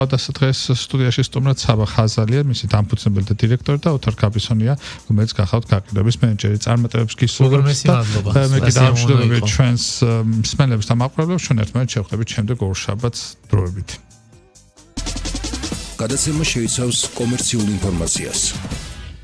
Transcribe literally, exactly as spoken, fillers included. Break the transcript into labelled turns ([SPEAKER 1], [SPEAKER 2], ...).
[SPEAKER 1] და დღეს სტუდიაში სტუმრად საბა ხაზალია, მისი დამფუძნებელი და დირექტორი და ოთარ კაპისონია, რომელიც გახავთ გაყიდვების მენეჯერი. წარმატებებს გისურვებთ და მე კიდევ ამშვიდობებით ჩვენს მსმენელებს და მაყურებლებს, ჩვენ ერთმანეთს შევხვდებით შემდეგ ორშაბათს დროებით.
[SPEAKER 2] გადაცემა შეიცავს კომერციულ ინფორმაციას.